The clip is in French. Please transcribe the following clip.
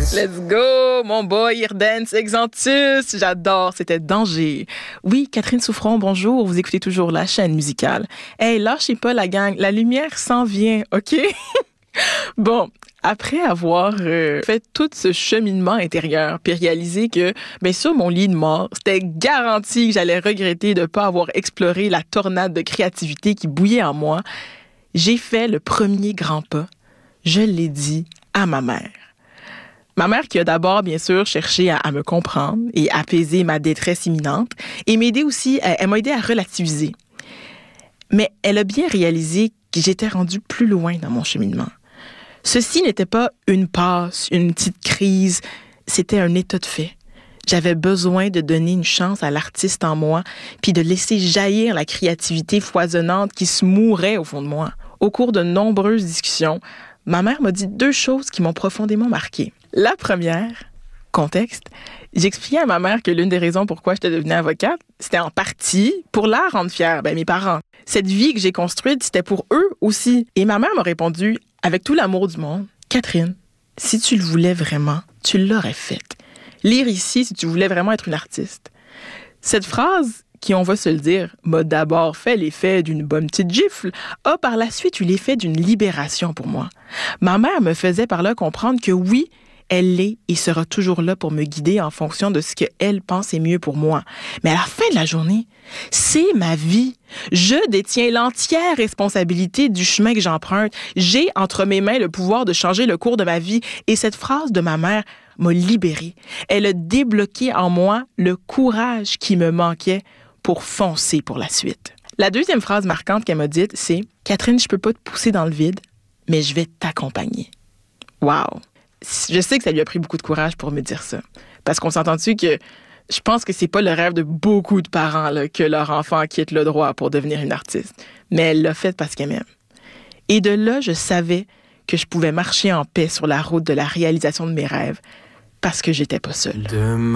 Let's go, mon boy Irdance Exantus. J'adore, c'était Danger. Oui, Catherine Souffron, bonjour. Vous écoutez toujours la chaîne musicale. Hey, lâchez pas la gang. La lumière s'en vient, OK? Bon, après avoir fait tout ce cheminement intérieur, puis réalisé que, bien sûr, mon lit de mort, c'était garanti que j'allais regretter de ne pas avoir exploré la tornade de créativité qui bouillait en moi, j'ai fait le premier grand pas. Je l'ai dit à ma mère. Ma mère qui a d'abord, bien sûr, cherché à me comprendre et apaiser ma détresse imminente et m'aider aussi, elle m'a aidé à relativiser. Mais elle a bien réalisé que j'étais rendue plus loin dans mon cheminement. Ceci n'était pas une passe, une petite crise, c'était un état de fait. J'avais besoin de donner une chance à l'artiste en moi, puis de laisser jaillir la créativité foisonnante qui se mourait au fond de moi. Au cours de nombreuses discussions, ma mère m'a dit 2 choses qui m'ont profondément marquée. La première, contexte, j'expliquais à ma mère que l'une des raisons pourquoi j'étais devenue avocate, c'était en partie pour la rendre fière, mes parents. Cette vie que j'ai construite, c'était pour eux aussi. Et ma mère m'a répondu, avec tout l'amour du monde, « Catherine, si tu le voulais vraiment, tu l'aurais faite. Lire ici si tu voulais vraiment être une artiste. » Cette phrase, qui, on va se le dire, m'a d'abord fait l'effet d'une bonne petite gifle, a par la suite eu l'effet d'une libération pour moi. Ma mère me faisait par là comprendre que oui, elle est et sera toujours là pour me guider en fonction de ce qu'elle pense est mieux pour moi. Mais à la fin de la journée, c'est ma vie. Je détiens l'entière responsabilité du chemin que j'emprunte. J'ai entre mes mains le pouvoir de changer le cours de ma vie. Et cette phrase de ma mère m'a libérée. Elle a débloqué en moi le courage qui me manquait pour foncer pour la suite. La deuxième phrase marquante qu'elle m'a dite, c'est « Catherine, je peux pas te pousser dans le vide, mais je vais t'accompagner. » Wow! Je sais que ça lui a pris beaucoup de courage pour me dire ça. Parce qu'on s'entend-tu que je pense que c'est pas le rêve de beaucoup de parents là, que leur enfant quitte le droit pour devenir une artiste. Mais elle l'a fait parce qu'elle m'aime. Et de là, je savais que je pouvais marcher en paix sur la route de la réalisation de mes rêves parce que j'étais pas seule.